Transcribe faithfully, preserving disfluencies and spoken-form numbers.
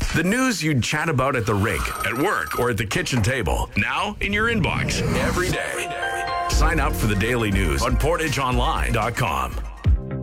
The news you'd chat about at the rink, at work, or at the kitchen table. Now in your inbox every day. Sign up for the daily news on portage online dot com.